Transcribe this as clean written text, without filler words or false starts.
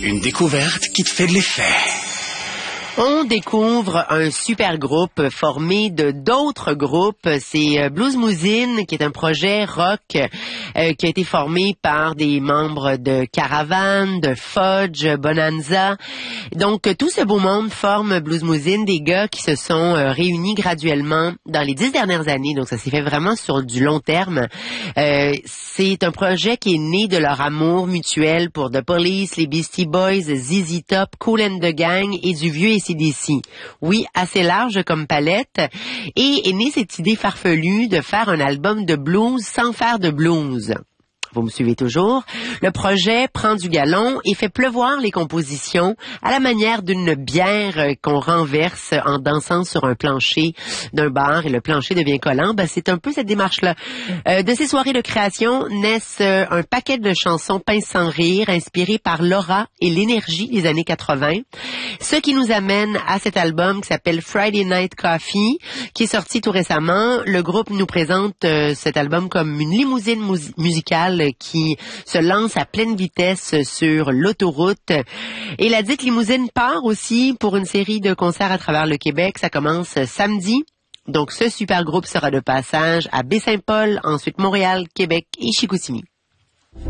Une découverte qui te fait de l'effet. On découvre un super groupe formé de d'autres groupes. C'est Bluesmousine, qui est un projet rock qui a été formé par des membres de Caravan, de Fudge, Bonanza. Donc, tout ce beau monde forme Bluesmousine, des gars qui se sont réunis graduellement dans les 10 dernières années. Donc, ça s'est fait vraiment sur du long terme. C'est un projet qui est né de leur amour mutuel pour The Police, les Beastie Boys, ZZ Top, Kool and the Gang et du vieux AC/DC. Oui, assez large comme palette. Et est née cette idée farfelue de faire un album de blues sans faire de blues. Vous me suivez toujours? Le projet prend du galon et fait pleuvoir les compositions à la manière d'une bière qu'on renverse en dansant sur un plancher d'un bar et le plancher devient collant. Ben, c'est un peu cette démarche-là. De ces soirées de création naissent un paquet de chansons pince sans rire inspirées par l'aura et l'énergie des années 80. Ce qui nous amène à cet album qui s'appelle Friday Night Coffee, qui est sorti tout récemment. Le groupe nous présente cet album comme une limousine musicale qui se lance à pleine vitesse sur l'autoroute. Et la dite limousine part aussi pour une série de concerts à travers le Québec. Ça commence samedi. Donc, ce super groupe sera de passage à Baie-Saint-Paul, ensuite Montréal, Québec et Chicoutimi.